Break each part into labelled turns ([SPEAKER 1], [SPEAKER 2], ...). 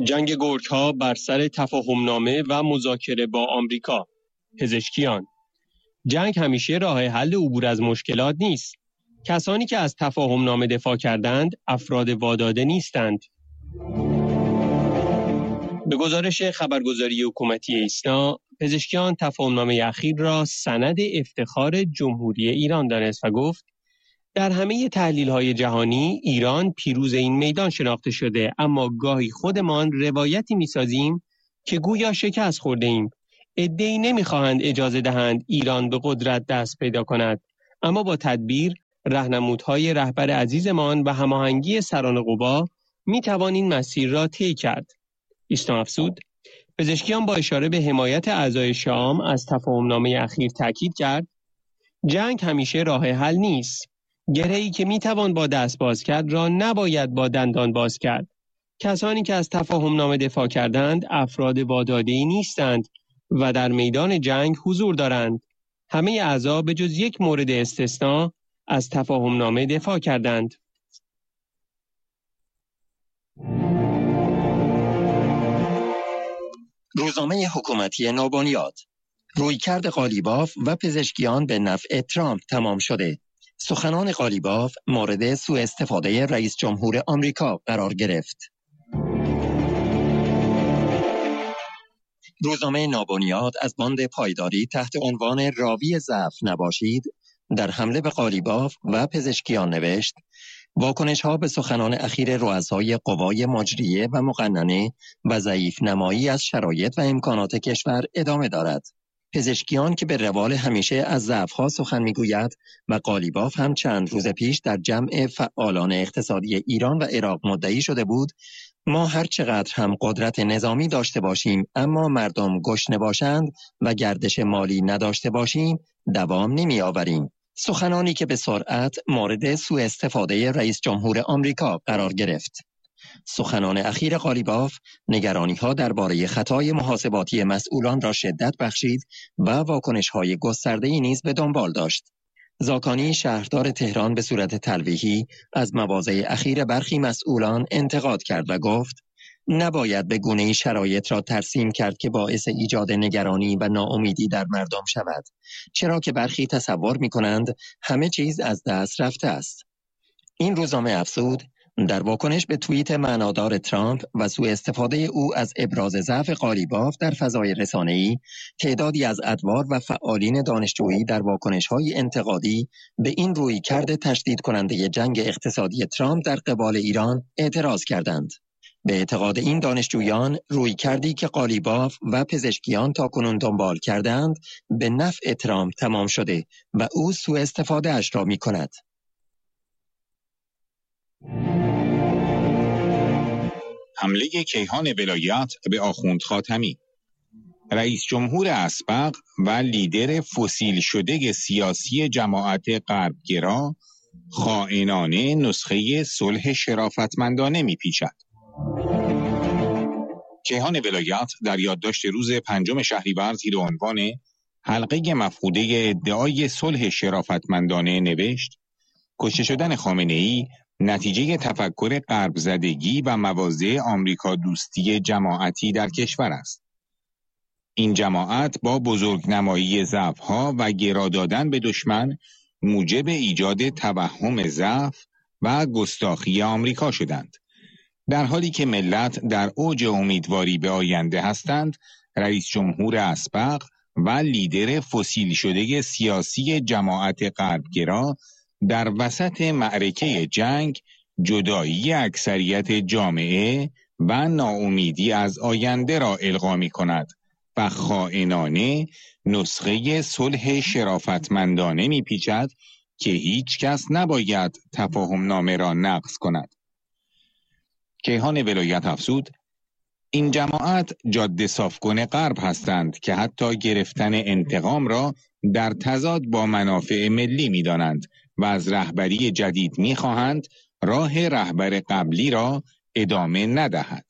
[SPEAKER 1] جنگ گرگ‌ها بر سر تفاهمنامه و مذاکره با آمریکا. پزشکیان: جنگ همیشه راه حل عبور از مشکلات نیست. کسانی که از تفاهمنامه دفاع کردند افراد واداده نیستند. به گزارش خبرگزاری حکومتی ایسنا، پزشکیان تفاهمنامه اخیر را سند افتخار جمهوری ایران دانست و گفت در همه تحلیل‌های جهانی ایران پیروز این میدان شناخته شده، اما گاهی خودمان روایتی می‌سازیم که گویا شکست خورده‌ایم. عده‌ای نمی‌خواهند اجازه دهند ایران به قدرت دست پیدا کند، اما با تدبیر، راهنمودهای رهبر عزیزمان و هماهنگی سران قوا می‌توان این مسیر را طی کرد. ایسنا افزود: پزشکیان با اشاره به حمایت اعضای شام از تفاهمنامه اخیر تاکید کرد جنگ همیشه راه حل نیست. گره‌ای که میتوان با دست باز کرد را نباید با دندان باز کرد. کسانی که از تفاهمنامه دفاع کردند افراد واداده‌ای نیستند و در میدان جنگ حضور دارند. همه اعضا به جز یک مورد استثنا از تفاهمنامه دفاع کردند.
[SPEAKER 2] روزنامه حکومتی نوبنیاد: رویکرد قالیباف و پزشکیان به نفع ترامپ تمام شده. سخنان قالیباف مورد سوء استفاده رئیس جمهور آمریکا قرار گرفت. روزنامه نوبنیاد از باند پایداری تحت عنوان راوی ضعف نباشید در حمله به قالیباف و پزشکیان نوشت: واکنش‌ها به سخنان اخیر رؤسای قوای مجریه و مقننه و ضعیف نمایی از شرایط و امکانات کشور ادامه دارد. پزشکیان که به روال همیشه از ضعف‌ها سخن می‌گوید و قالیباف هم چند روز پیش در جمع فعالان اقتصادی ایران و عراق مدعی شده بود ما هر چقدر هم قدرت نظامی داشته باشیم اما مردم گشنه باشند و گردش مالی نداشته باشیم دوام نمی‌آوریم. سخنانی که به سرعت مورد سوء استفاده رئیس جمهور آمریکا قرار گرفت. سخنان اخیر قالیباف نگرانی‌ها درباره خطای محاسباتی مسئولان را شدت بخشید و واکنش‌های گسترده‌ای نیز به دنبال داشت. زاکانی شهردار تهران به صورت تلویحی از مواضع اخیر برخی مسئولان انتقاد کرد و گفت نباید به گونه‌ای شرایط را ترسیم کرد که باعث ایجاد نگرانی و ناامیدی در مردم شود، چرا که برخی تصور می‌کنند همه چیز از دست رفته است. این روزنامه افزود در واکنش به توییت معنادار ترامپ و سوء استفاده او از ابراز ضعف قالیباف در فضای رسانه‌ای، تعدادی از ادوار و فعالین دانشجویی در واکنش‌های انتقادی به این رویکرد تشدید کننده جنگ اقتصادی ترامپ در قبال ایران اعتراض کردند. به اعتقاد این دانشجویان رویکردی که قالیباف و پزشکیان تاکنون دنبال کردند به نفع ترامپ تمام شده و او سوء استفاده اش را می‌کند.
[SPEAKER 3] حمله کیهان ولایت به آخوند خاتمی. رئیس جمهور اسبق و لیدر فسیل شده سیاسی جماعت غربگرا خائنانه نسخه صلح شرافتمندانه میپیچد. کیهان ولایت در یادداشت روز 5 شهریور زیر عنوان حلقه مفقوده ادعای صلح شرافتمندانه نوشت: کشته شدن خامنه‌ای نتیجه تفکر غرب زدگی و مواضع آمریکا دوستی جماعتی در کشور است. این جماعت با بزرگنمایی ضعف‌ها و گرا دادن به دشمن موجب ایجاد توهم ضعف و گستاخی آمریکا شدند. در حالی که ملت در اوج امیدواری به آینده هستند، رئیس جمهور اسبق و لیدر فسیل شده سیاسی جماعت غربگرا در وسط معرکه جنگ جدایی اکثریت جامعه و ناامیدی از آینده را القا می کند و خائنانه نسخه صلح شرافتمندانه می پیچد که هیچ کس نباید تفاهم نامه را نقض کند. کیهان ولایت افزود: این جماعت جاده صافکن غرب هستند که حتی گرفتن انتقام را در تضاد با منافع ملی می دانند و از رهبری جدید می خواهند راه رهبر قبلی را ادامه ندهد.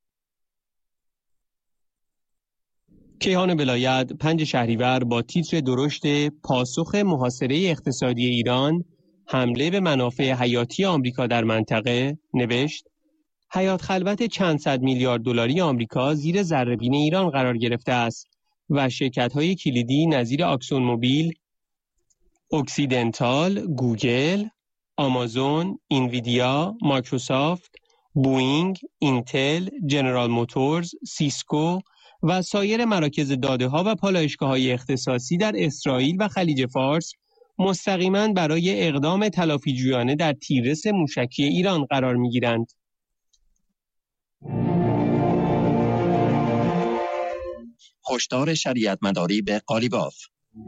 [SPEAKER 1] کیهان ولایت 5 شهریور با تیتر درشت پاسخ محاصره اقتصادی ایران حمله به منافع حیاتی آمریکا در منطقه نوشت: حیات خلوت چند صد میلیارد دلاری آمریکا زیر ذره‌بین ایران قرار گرفته است و شرکت‌های کلیدی نظیر آکسون موبیل، اکسیدنتال، گوگل، آمازون، اینویدیا، مایکروسافت، بوئینگ، اینتل، جنرال موتورز، سیسکو و سایر مراکز داده‌ها و پالایشگاه‌های اختصاصی در اسرائیل و خلیج فارس مستقیماً برای اقدام تلافی‌جویانه در تیررس موشکی ایران قرار می‌گیرند.
[SPEAKER 2] هشدار شریعت‌مداری به قالیباف.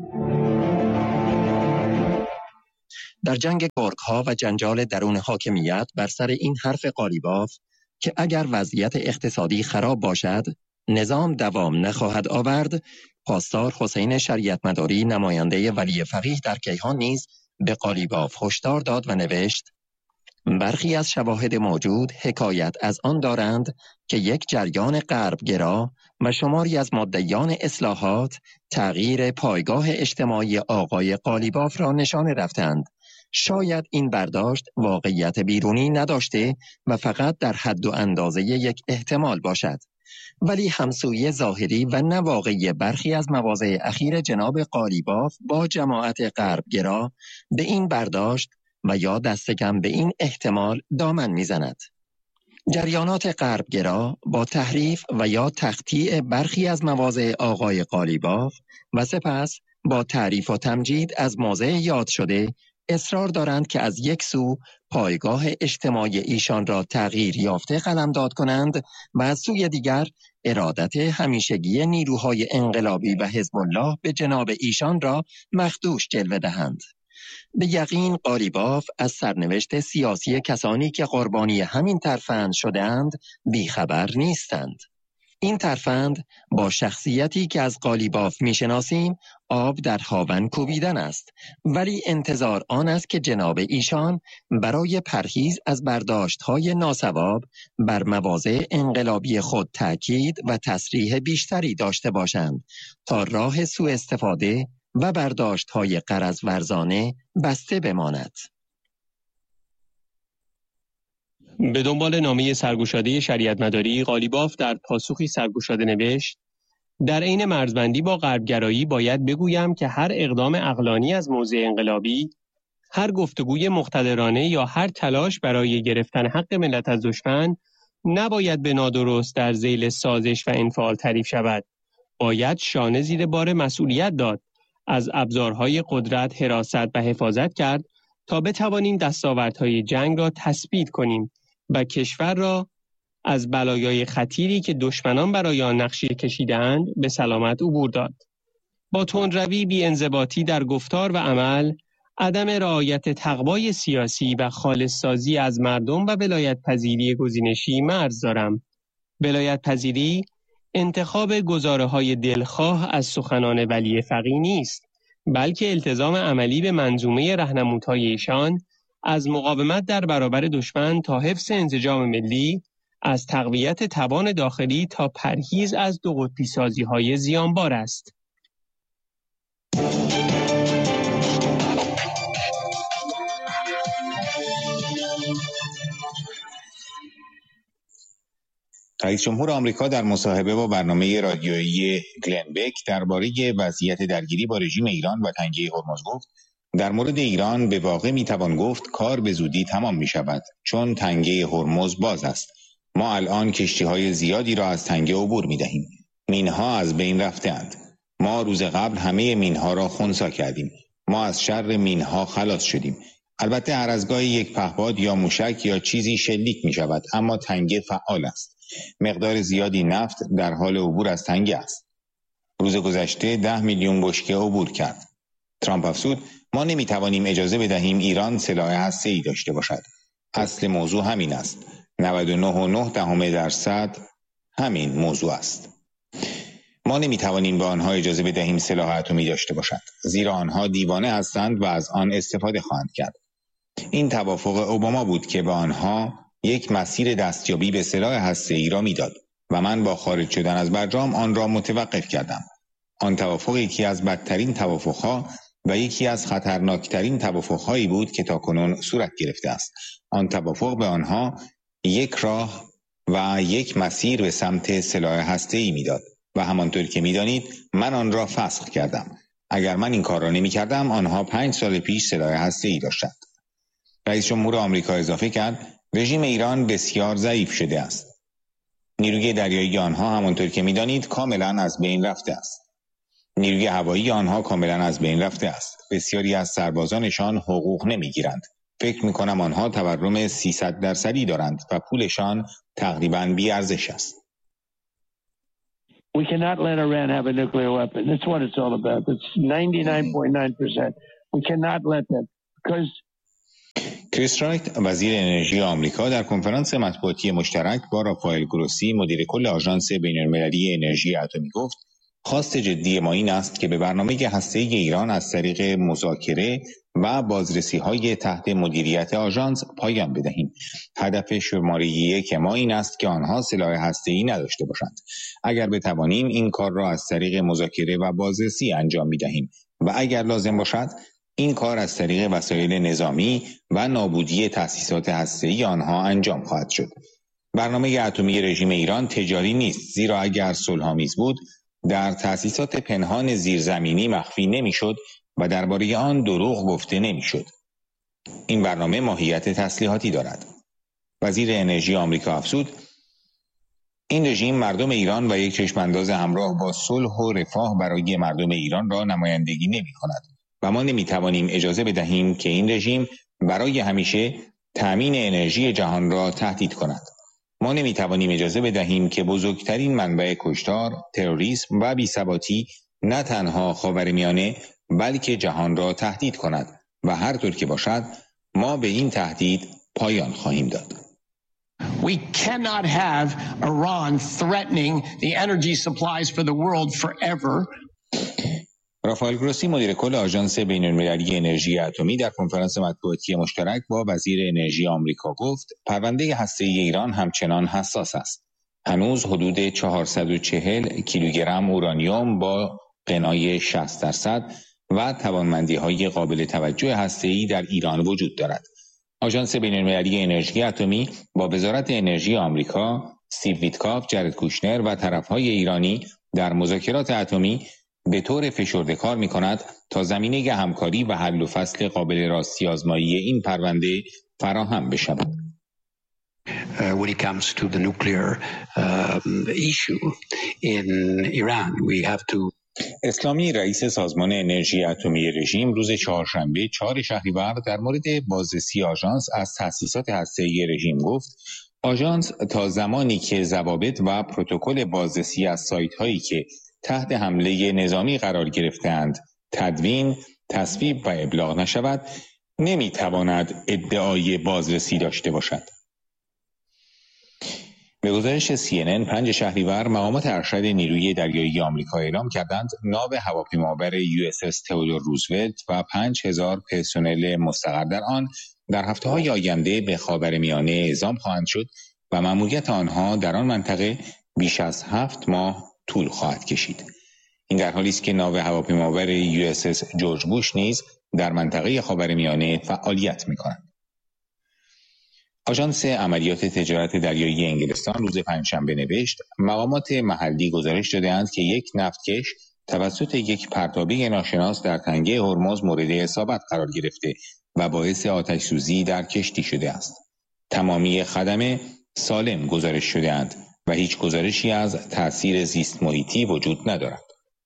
[SPEAKER 2] در جنگ گرگ‌ها و جنجال درون حاکمیت بر سر این حرف قالیباف که اگر وضعیت اقتصادی خراب باشد نظام دوام نخواهد آورد، پاسدار حسین شریعت‌مداری نماینده ولی فقیه در کیهان نیز به قالیباف هشدار داد و نوشت: برخی از شواهد موجود حکایت از آن دارند که یک جریان غربگرا و شماری از مدعیان اصلاحات تغییر پایگاه اجتماعی آقای قالیباف را نشانه رفتند. شاید این برداشت واقعیت بیرونی نداشته و فقط در حد و اندازه یک احتمال باشد، ولی همسویی ظاهری و نواقعی برخی از مواضع اخیر جناب قالیباف با جماعت غربگرا به این برداشت و یا دست کم به این احتمال دامن میزند. جریانات غربگرا با تحریف و یا تقطیع برخی از مواضع آقای قالیباف و سپس با تعریف و تمجید از موضع یاد شده اصرار دارند که از یک سو پایگاه اجتماعی ایشان را تغییر یافته قلمداد کنند و از سوی دیگر ارادت همیشگی نیروهای انقلابی و حزب الله به جناب ایشان را مخدوش جلوه دهند. به یقین قالیباف از سرنوشت سیاسی کسانی که قربانی همین ترفند شدند بیخبر نیستند. این ترفند با شخصیتی که از قالیباف میشناسیم آب در هاون کوبیدن است، ولی انتظار آن است که جناب ایشان برای پرهیز از برداشت‌های ناصواب بر مواضع انقلابی خود تأکید و تصریح بیشتری داشته باشند تا راه سوء استفاده و برداشت‌های غرض ورزانه بسته بماند.
[SPEAKER 1] به دنبال نامه سرگشاده شریعت‌مداری، قالیباف در پاسخی سرگشاده نوشت: در عین مرزبندی با غربگرایی باید بگویم که هر اقدام عقلانی از موضع انقلابی، هر گفتگوی مقتدرانه یا هر تلاش برای گرفتن حق ملت از دشمن نباید به نادرست در ذیل سازش و انفعال تعریف شود. باید شانه زیر بار مسئولیت داد، از ابزارهای قدرت حراست و حفاظت کرد تا بتوانیم دستاوردهای جنگ را تثبیت کنیم و کشور را از بلایای خطیری که دشمنان برای آن نقشه کشیده‌اند به سلامت عبور داد. با تندروی، بی‌انضباطی در گفتار و عمل، عدم رعایت تقوای سیاسی و خالص سازی از مردم و ولایت پذیری گزینشی مرز دارم. ولایت پذیری انتخاب گزاره‌های دلخواه از سخنان ولی فقیه نیست، بلکه التزام عملی به منظومه راهنمودهای ایشان از مقاومت در برابر دشمن تا حفظ انسجام ملی، از تقویت توان داخلی تا پرهیز از دو قطبی سازی‌های زیانبار است.
[SPEAKER 3] رئیس جمهور آمریکا در مصاحبه با برنامه رادیویی گلن بک درباره وضعیت درگیری با رژیم ایران و تنگه هرمز گفت: در مورد ایران به واقع میتوان گفت کار به زودی تمام می شود، چون تنگه هرمز باز است. ما الان کشتی‌های زیادی را از تنگه عبور می‌دهیم. مین‌ها از بین رفته‌اند. ما روز قبل همه مین‌ها را خنثی کردیم. ما از شر مین‌ها خلاص شدیم. البته هر از گاهی یک پهپاد یا موشک یا چیزی شلیک می‌شود، اما تنگه فعال است. مقدار زیادی نفت در حال عبور از تنگه است. روز گذشته 10 میلیون بشکه عبور کرد. ترامپ افزود: ما نمی‌توانیم اجازه بدهیم ایران سلاح هسته‌ای داشته باشد. اصل موضوع همین است. 99.9% همین موضوع است. ما نمی‌توانیم به آنها اجازه بدهیم سلاح اتمی داشته باشند، زیرا آنها دیوانه هستند و از آن استفاده خواهند کرد. این توافق اوباما بود که به آنها یک مسیر دستیابی به سلاح هسته‌ای را میداد و من با خارج شدن از برجام آن را متوقف کردم. آن توافق یکی از بدترین توافقها و یکی از خطرناکترین توافقهایی بود که تاکنون صورت گرفته است. آن توافق به آنها یک راه و یک مسیر به سمت سلاح هسته‌ای میداد و همانطور که میدانید من آن را فسخ کردم. اگر من این کار را نمی‌کردم آنها 5 سال پیش سلاح هسته‌ای داشتند. رئیس جمهور آمریکا اضافه کرد رژیم ایران بسیار ضعیف شده است. نیروی دریایی آنها همانطور که می‌دانید کاملا از بین رفته است. نیروی هوایی آنها کاملا از بین رفته است. بسیاری از سربازانشان حقوق نمی‌گیرند. فکر می‌کنم آنها تورم 300% دارند و پولشان تقریباً بی‌ارزش است.
[SPEAKER 4] We cannot let Iran have a nuclear weapon. That's what it's all about. That's 99.9%. We cannot let them because
[SPEAKER 3] کریس رایت وزیر انرژی آمریکا در کنفرانس مطبوعاتی مشترک با رافائل گروسی مدیر کل آژانس بین‌المللی انرژی اتمی گفت خواست جدی ما این است که به برنامه هسته‌ای ایران از طریق مذاکره و بازرسی‌های تحت مدیریت آژانس پایان بدهیم. هدف شماره 1 ما این است که آنها سلاح هسته‌ای نداشته باشند. اگر بتوانیم این کار را از طریق مذاکره و بازرسی انجام می‌دهیم و اگر لازم باشد این کار از طریق وسایل نظامی و نابودی تأسیسات هسته‌ای آنها انجام خواهد شد. برنامه اتمی رژیم ایران تجاری نیست، زیرا اگر صلح‌آمیز بود در تأسیسات پنهان زیرزمینی مخفی نمی‌شد و درباره آن دروغ گفته نمی‌شد. این برنامه ماهیت تسلیحاتی دارد. وزیر انرژی آمریکا افزود این رژیم مردم ایران و یک چشمانداز همراه با صلح و رفاه برای مردم ایران را نمایندگی نمی‌کند و ما نمی‌توانیم اجازه بدهیم که این رژیم برای همیشه تأمین انرژی جهان را تهدید کند. ما نمی‌توانیم اجازه بدهیم که بزرگترین منبع کشتار، تروریسم و بی‌ثباتی نه تنها خاورمیانه بلکه جهان را تهدید کند و هر طور که باشد ما به این تهدید پایان خواهیم داد.
[SPEAKER 5] We cannot have Iran threatening the energy supplies for the world forever.
[SPEAKER 3] رافائل گروسی مدیر کل آژانس بین‌المللی انرژی اتمی در کنفرانس مطبوعاتی مشترک با وزیر انرژی آمریکا گفت پرونده هسته‌ای ایران همچنان حساس است. هنوز حدود 440 کیلوگرم اورانیوم با غنای 60% و توانمندی‌های قابل توجه هسته‌ای در ایران وجود دارد. آژانس بین‌المللی انرژی اتمی با وزارت انرژی آمریکا، استیو ویتکاف، جارد کوشنر و طرف‌های ایرانی در مذاکرات اتمی به طور فشرده کار می‌کند تا زمینه همکاری و حل و فصل قابل راستی آزمایی این پرونده فراهم بشود.
[SPEAKER 6] When it comes to the nuclear issue in Iran, we have to
[SPEAKER 3] اسلامی رئیس سازمان انرژی اتمی رژیم روز چهارشنبه 4 شهریور در مورد بازرسی آژانس از تأسیسات هسته‌ای رژیم گفت آژانس تا زمانی که ضوابط و پروتکل بازرسی از سایت‌هایی که تحت حمله نظامی قرار گرفته‌اند تدوین، تصویب و ابلاغ نشود نمی‌تواند ادعای بازرسی داشته باشد. به گزارش CNN 5 شهریور مقامات ارشد نیروی دریایی آمریکا اعلام کردند ناو هواپیمابر USS تئودور روزولت و 5000 پرسنل مستقر در آن در هفته‌های آینده به خاورمیانه اعزام خواهند شد و مأموریت آنها در آن منطقه بیش از 7 ماه طول خواهد کشید. این در حالی است که ناو هواپیمابر USS جورج بوش نیز در منطقه خاورمیانه فعالیت می‌کند. آژانس عملیات تجارت دریایی انگلستان روز پنجشنبه نوشت مقامات محلی گزارش داده‌اند که یک نفتکش توسط یک پرتابه ناشناس در تنگه هرمز مورد اصابت قرار گرفته و باعث آتش‌سوزی در کشتی شده است. تمامی خدمه سالم گزارش شده‌اند و هیچ گزارشی از تأثیر زیست محیطی وجود ندارد.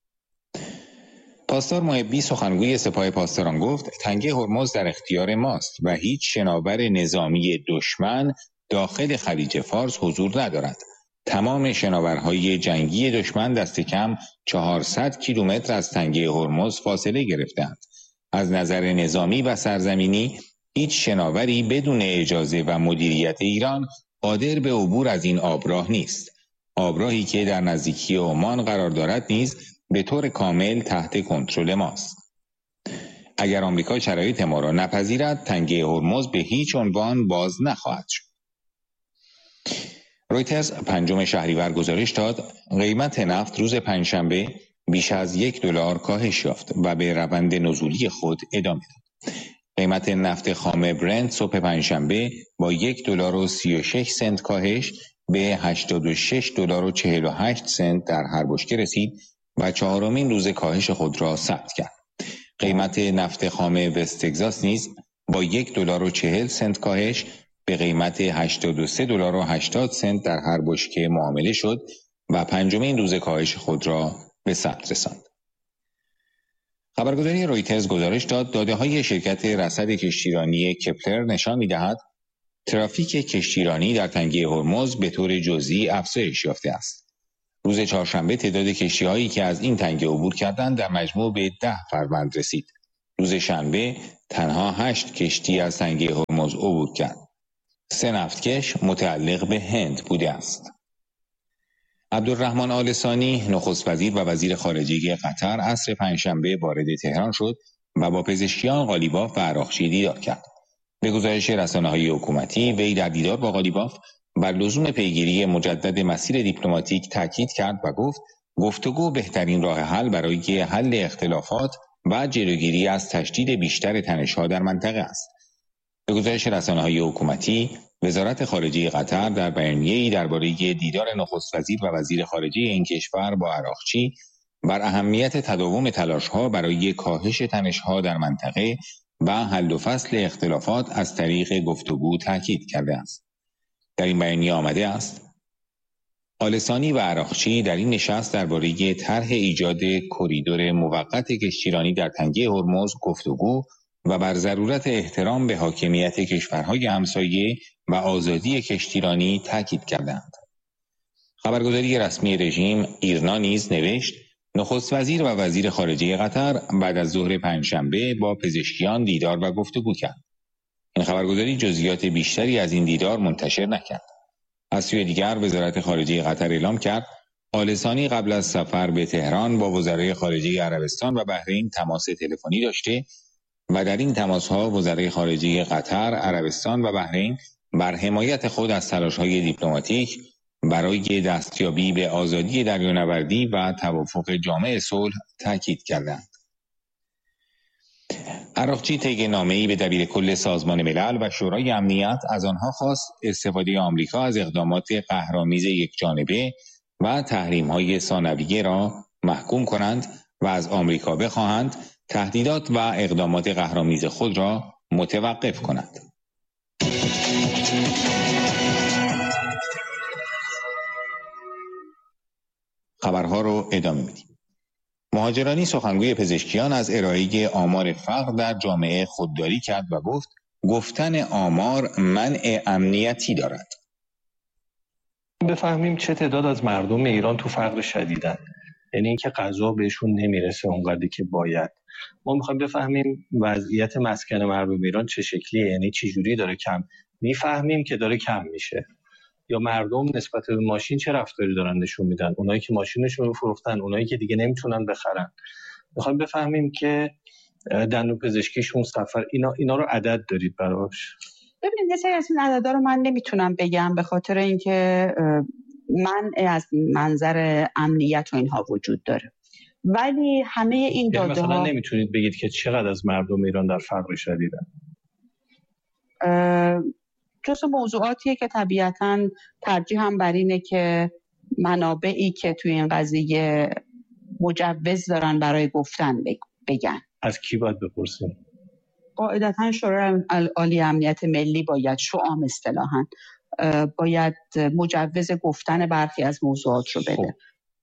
[SPEAKER 3] پاسدار محبی سخنگوی سپاه پاسداران گفت تنگه هرمز در اختیار ماست و هیچ شناور نظامی دشمن داخل خلیج فارس حضور ندارد. تمام شناورهای جنگی دشمن دست کم 400 کیلومتر از تنگه هرمز فاصله گرفتند. از نظر نظامی و سرزمینی هیچ شناوری بدون اجازه و مدیریت ایران قادر به عبور از این آبراه نیست. آبراهی که در نزدیکی عمان قرار دارد نیز به طور کامل تحت کنترل ماست. اگر آمریکا شرایط ما را نپذیرد تنگه هرمز به هیچ عنوان باز نخواهد شد. رویترز 5 شهریور گزارش داد قیمت نفت روز پنجشنبه بیش از $1 کاهش یافت و به روند نزولی خود ادامه داد. قیمت نفت خام برنت صبح پنجشنبه با $1.36 کاهش به $86.48 در هر بشکه رسید و چهارمین روز کاهش خود را ثبت کرد. قیمت نفت خام وست تگزاس نیز با $1.40 کاهش به قیمت $83.80 در هر بشکه معامله شد و پنجمین روز کاهش خود را به ثبت رساند. خبرگزاری رویترز گزارش داد داده‌های شرکت رصد کشتیرانی کپلر نشان می‌دهد ترافیک کشتیرانی در تنگه هرمز به طور جزئی افزایش یافته است. روز چهارشنبه تعداد کشتی‌هایی که از این تنگه عبور کردند در مجموع به 10 فروند رسید. روز شنبه تنها 8 کشتی از تنگه هرمز عبور کرد. 3 نفتکش متعلق به هند بوده است. عبدالرحمن آل ثانی نخست وزیر و وزیر خارجه قطر عصر پنجشنبه وارد تهران شد و با پزشکیان قالیباف و عراقچی دیدار کرد. به گزارش رسانه‌های حکومتی وی در دیدار با قالیباف بر لزوم پیگیری مجدد مسیر دیپلماتیک تاکید کرد و گفت گفتگو بهترین راه حل برای حل اختلافات و جلوگیری از تشدید بیشتر تنش‌ها در منطقه است. به گزارش رسانه‌های حکومتی وزارت خارجه قطر در بیانیه‌ای درباره دیدار نخست وزیر و وزیر خارجه این کشور با عراقچی بر اهمیت تداوم تلاش‌ها برای کاهش تنش‌ها در منطقه و حل و فصل اختلافات از طریق گفتگو تاکید کرده است. در این بیانیه آمده است آل ثانی و عراقچی در این نشست درباره طرح ایجاد کریدور موقت کشتیرانی در تنگه هرمز گفتگو و بر ضرورت احترام به حاکمیت کشورهای همسایه و آزادی کشتیرانی تاکید کردند. خبرگزاری رسمی رژیم ایرنا نیز نوشت نخست وزیر و وزیر خارجه قطر بعد از ظهر پنجشنبه با پزشکیان دیدار و گفتگو کرد. این خبرگزاری جزئیات بیشتری از این دیدار منتشر نکرد. از سوی دیگر وزارت خارجه قطر اعلام کرد آل ثانی قبل از سفر به تهران با وزرای خارجه عربستان و بحرین تماس تلفنی داشته و در این تماس‌ها وزرای خارجه قطر، عربستان و بحرین بر حمایت خود از تلاش‌های دیپلماتیک برای دستیابی به آزادی دریانوردی و توافق جامع صلح تاکید کردند. عراقچی طی نامه‌ای به دبیرکل سازمان ملل و شورای امنیت از آنها خواست استفاده آمریکا از اقدامات قهرآمیز یکجانبه و تحریم‌های ثانویه را محکوم کنند و از آمریکا بخواهند تهدیدات و اقدامات قهرآمیز خود را متوقف کند. خبرها رو ادامه میدیم. مهاجرانی سخنگوی پزشکیان از ارائه آمار فقر در جامعه خودداری کرد و گفت گفتن آمار منع امنیتی دارد.
[SPEAKER 7] بفهمیم چه تعداد از مردم ایران تو فقر شدیدن، یعنی اینکه غذا بهشون نمیرسه اونقدری که باید. ما میخوایم بفهمیم وضعیت مسکن مردم ایران چه شکلیه، یعنی چه جوری داره کم میفهمیم که داره کم میشه، یا مردم نسبت به ماشین چه رفتاری دارن نشون میدن، اونایی که ماشینشون رو فروختن، اونایی که دیگه نمیتونن بخرن. میخوایم بفهمیم که دندون پزشکیشون سفر اینا رو عدد دارید براش؟
[SPEAKER 8] ببینید یه سری از این عددا رو من نمیتونم بگم به خاطر اینکه منع از منظر امنیت و اینها وجود داره، ولی همه این داده ها
[SPEAKER 7] مثلا نمیتونید بگید که چقدر از مردم ایران در فقر شدیدن؟
[SPEAKER 8] جزو موضوعاتیه که طبیعتاً ترجیح هم بر اینه که منابعی که توی این قضیه مجوز دارن برای گفتن بگن.
[SPEAKER 7] از کی باید بپرسیم؟
[SPEAKER 8] قاعدتاً شورای عالی امنیت ملی باید، شعام اصطلاحاً باید مجوز گفتن برخی از موضوعات رو بده.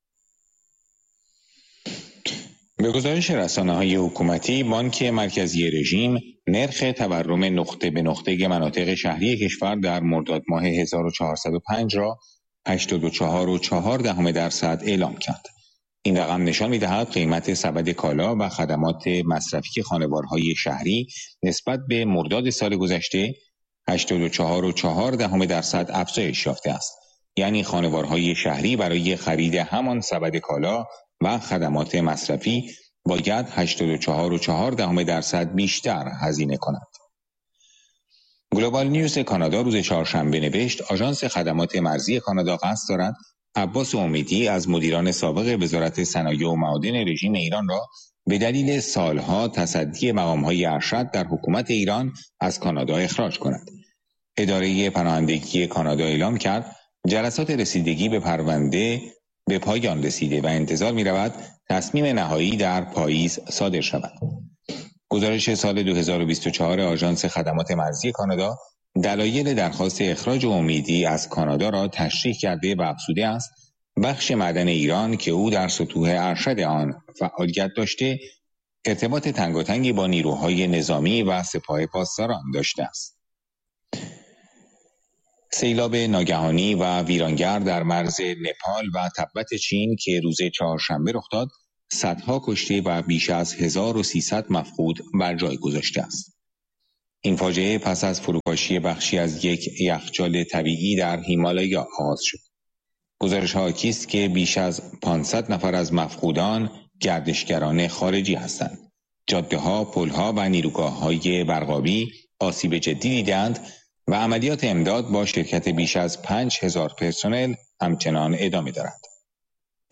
[SPEAKER 3] به گزارش رسانه‌های حکومتی بانک مرکزی رژیم نرخ تورم نقطه به نقطه مناطق شهری کشور در مرداد ماه 1405 را 84.4% اعلام کرد. این رقم نشان می‌دهد قیمت سبد کالا و خدمات مصرفی خانوارهای شهری نسبت به مرداد سال گذشته 84.4% افزایش یافته است. یعنی خانوارهای شهری برای خرید همان سبد کالا و خدمات مصرفی باید 84.4% بیشتر هزینه کنند. گلوبال نیوز کانادا روز چهارشنبه نوشت آژانس خدمات مرزی کانادا قصد دارد عباس امیدی از مدیران سابق وزارت صنایع و معادن رژیم ایران را به دلیل سالها تصدی مقام‌های ارشد در حکومت ایران از کانادا اخراج کند. اداره پناهندگی کانادا اعلام کرد جلسات رسیدگی به پرونده به پایان رسیده و انتظار می رود تصمیم نهایی در پاییز صادر شود. گزارش سال 2024 آژانس خدمات مرزی کانادا دلایل درخواست اخراج امیدی از کانادا را تشریح کرده و افزوده است بخش معدن ایران که او در سطوح ارشد آن فعالیت داشته ارتباط تنگاتنگی با نیروهای نظامی و سپاه پاسداران داشته است. سیلاب ناگهانی و ویرانگر در مرز نپال و تبت چین که روز چهارشنبه رخ داد، صدها کشته و بیش از 1300 مفقود بر جای گذاشته است. این فاجعه پس از فروپاشی بخشی از یک یخچال طبیعی در هیمالایا آغاز شد. گزارش‌ها حاکی است که بیش از 500 نفر از مفقودان گردشگران خارجی هستند. جاده‌ها، پل‌ها و نیروگاه‌های برق‌آبی آسیب جدی دیدند و عملیات امداد با شرکت بیش از 5000 پرسنل همچنان ادامه دارد.